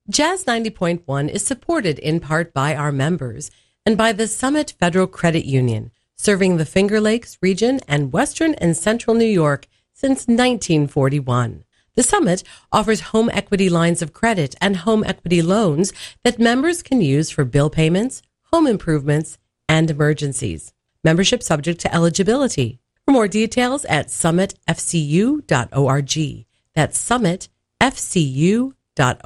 Jazz 90.1 is supported in part by our members and by the Summit Federal Credit Union, serving the Finger Lakes region and Western and Central New York since 1941. The Summit offers home equity lines of credit and home equity loans that members can use for bill payments, home improvements, and emergencies. Membership subject to eligibility. For more details at summitfcu.org. That's summitfcu.org.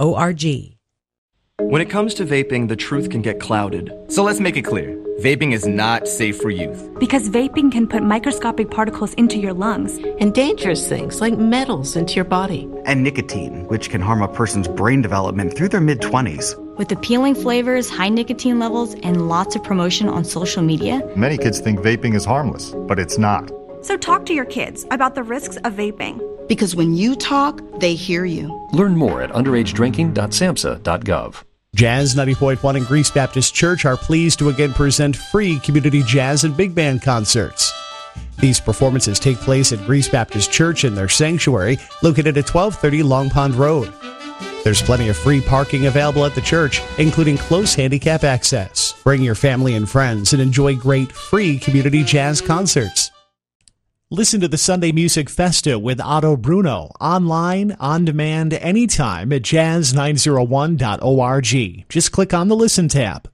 When it comes to vaping, the truth can get clouded. So let's make it clear. Vaping is not safe for youth. Because vaping can put microscopic particles into your lungs. And dangerous things like metals into your body. And nicotine, which can harm a person's brain development through their mid-20s. With appealing flavors, high nicotine levels, and lots of promotion on social media. Many kids think vaping is harmless, but it's not. So talk to your kids about the risks of vaping. Because when you talk, they hear you. Learn more at underagedrinking.samhsa.gov. Jazz 90.1 and Greece Baptist Church are pleased to again present free community jazz and big band concerts. These performances take place at Greece Baptist Church in their sanctuary, located at 1230 Long Pond Road. There's plenty of free parking available at the church, including close handicap access. Bring your family and friends and enjoy great free community jazz concerts. Listen to the Sunday Music Festa with Otto Bruno, online, on demand, anytime at jazz901.org. Just click on the Listen tab.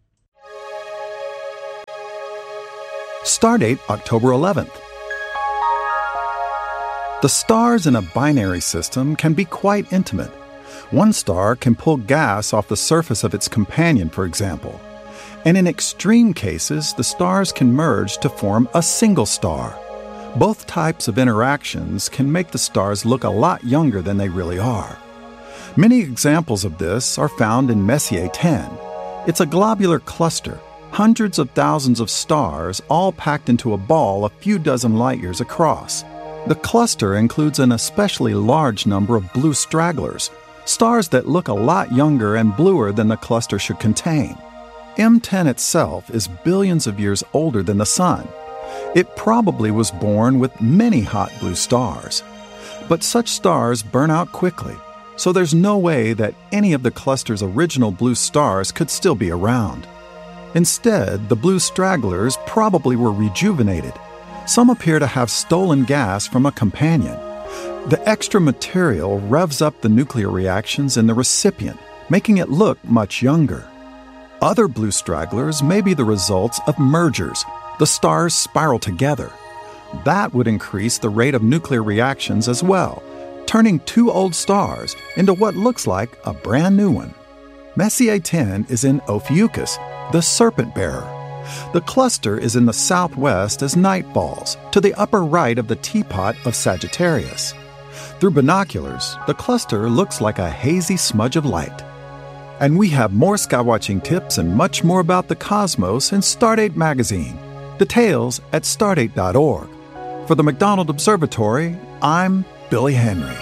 Stardate October 11th. The stars in a binary system can be quite intimate. One star can pull gas off the surface of its companion, for example. And in extreme cases, the stars can merge to form a single star. Both types of interactions can make the stars look a lot younger than they really are. Many examples of this are found in Messier 10. It's a globular cluster, hundreds of thousands of stars all packed into a ball a few dozen light years across. The cluster includes an especially large number of blue stragglers, stars that look a lot younger and bluer than the cluster should contain. M10 itself is billions of years older than the Sun. It probably was born with many hot blue stars. But such stars burn out quickly, so there's no way that any of the cluster's original blue stars could still be around. Instead, the blue stragglers probably were rejuvenated. Some appear to have stolen gas from a companion. The extra material revs up the nuclear reactions in the recipient, making it look much younger. Other blue stragglers may be the results of mergers. The stars spiral together. That would increase the rate of nuclear reactions as well, turning two old stars into what looks like a brand new one. Messier 10 is in Ophiuchus, the serpent bearer. The cluster is in the southwest as night falls, to the upper right of the teapot of Sagittarius. Through binoculars, the cluster looks like a hazy smudge of light. And we have more skywatching tips and much more about the cosmos in Stardate magazine. Details at stardate.org. For the McDonald Observatory, I'm Billy Henry.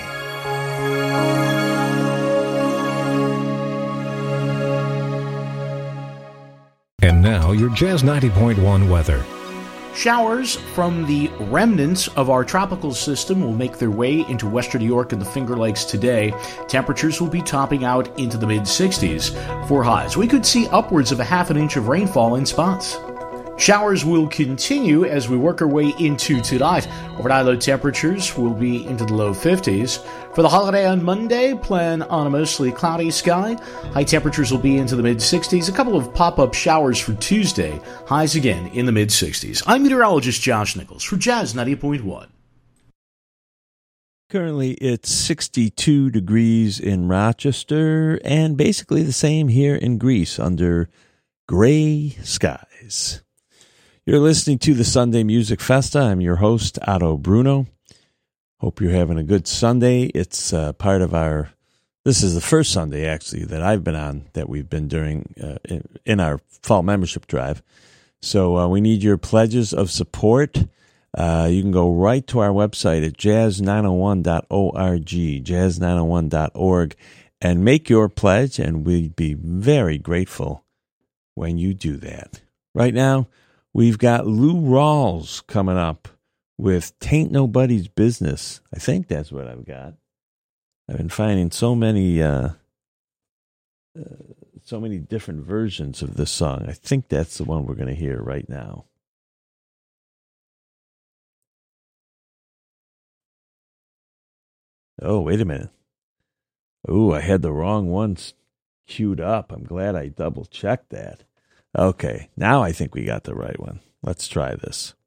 And now, your Jazz 90.1 weather. Showers from the remnants of our tropical system will make their way into western New York and the Finger Lakes today. Temperatures will be topping out into the mid-60s for highs. We could see upwards of a half an inch of rainfall in spots. Showers will continue as we work our way into tonight. Overnight low temperatures will be into the low 50s. For the holiday on Monday, plan on a mostly cloudy sky. High temperatures will be into the mid-60s. A couple of pop-up showers for Tuesday. Highs again in the mid-60s. I'm meteorologist Josh Nichols for Jazz 90.1. Currently, it's 62 degrees in Rochester and basically the same here in Greece under gray skies. You're listening to the Sunday Music Festa. I'm your host, Otto Bruno. Hope you're having a good Sunday. It's part of this is the first Sunday, actually, that I've been on, that we've been during in our fall membership drive. So we need your pledges of support. You can go right to our website at jazz901.org, jazz901.org, and make your pledge, and we'd be very grateful when you do that. Right now, we've got Lou Rawls coming up with Tain't Nobody's Business. I think that's what I've got. I've been finding so many so many different versions of this song. I think that's the one we're going to hear right now. Oh, wait a minute. Oh, I had the wrong ones queued up. I'm glad I double-checked that. Okay, now I think we got the right one. Let's try this.